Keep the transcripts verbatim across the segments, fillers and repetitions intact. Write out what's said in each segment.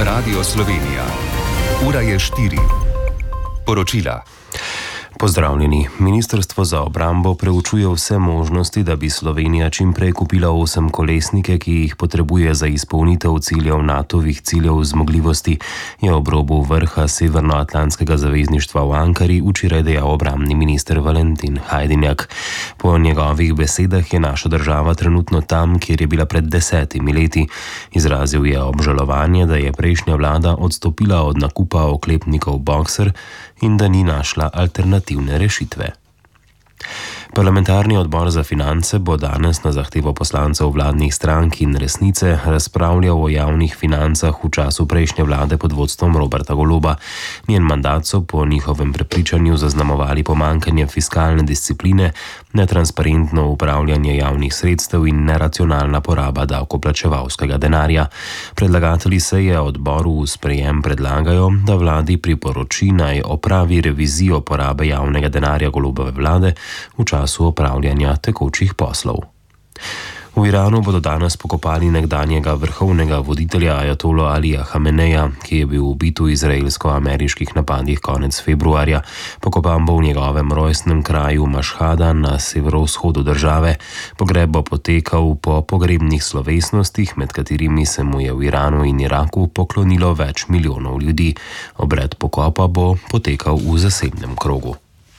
Radio Slovenija. Ura je štiri. Poročila. Pozdravljeni. Ministrstvo za obrambo preučuje vse možnosti, da bi Slovenija čim prej kupila osem kolesnike, ki jih potrebuje za izpolnitev ciljev natovih ciljev zmogljivosti, je ob robu vrha Severnoatlantskega zavezništva v Ankari včeraj dejal obrambni minister Valentin Hajdinjak. Po njegovih besedah je naša država trenutno tam, kjer je bila pred desetimi leti. Izrazil je obžalovanje, da je prejšnja vlada odstopila od nakupa oklepnikov Boxer in da ni našla alternativne rešitve. Parlamentarni odbor za finance bo danes na zahtevo poslancev vladnih strank in Resnice razpravljal o javnih financah v času prejšnje vlade pod vodstvom Roberta Goloba. Njen mandat so po njihovem prepričanju zaznamovali pomanjkanje fiskalne discipline, netransparentno upravljanje javnih sredstev in neracionalna poraba davkoplačevalskega denarja. Predlagatelji seje odboru v sprejem predlagajo, da vladi priporoči naj opravi revizijo porabe javnega denarja Golobove vlade v času opravljanja tekočih poslov. V Iranu bodo danes pokopali nekdanjega vrhovnega voditelja ajatolo Alija Hameneja, ki je bil ubit v izraelsko-ameriških napadih konec februarja. Pokopan bo v njegovem rojstnem kraju Mašhada na severovzhodu države. Pogreb bo potekal po pogrebnih slovesnostih, med katerimi se mu je v Iranu in Iraku poklonilo več milijonov ljudi. Obred pokopa bo potekal v zasebnem krogu.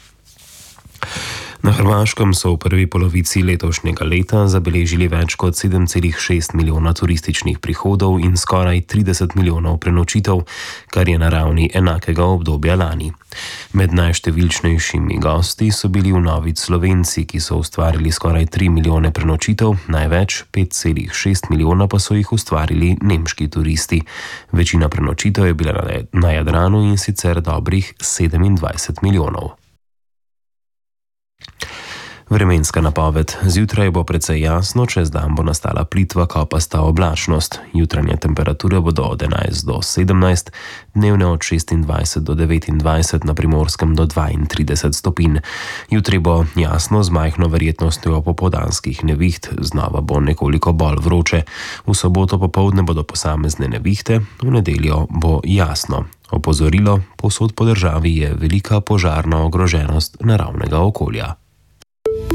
Na Hrvaškem so v prvi polovici letošnjega leta zabeležili več kot sedem celih šest milijona turističnih prihodov in skoraj trideset milijonov prenočitev, kar je na ravni enakega obdobja lani. Med najštevilčnejšimi gosti so bili vnovič Slovenci, ki so ustvarili skoraj tri milijone prenočitev, največ pet celih šest milijona pa so jih ustvarili nemški turisti. Večina prenočitev je bila na Jadranu in sicer dobrih sedemindvajset milijonov. Vremenska napoved. Zjutraj bo precej jasno, čez dan bo nastala plitva kopasta oblačnost. Jutranje temperature bodo od enajst do sedemnajst, dnevne od šestindvajset do devetindvajset, na Primorskem do dvaintrideset stopinj. Jutri bo jasno z majhno verjetnostjo popoldanskih neviht, znova bo nekoliko bolj vroče. V soboto popoldne bodo posamezne nevihte, v nedeljo bo jasno. Opozorilo, povsod po državi je velika požarna ogroženost naravnega okolja.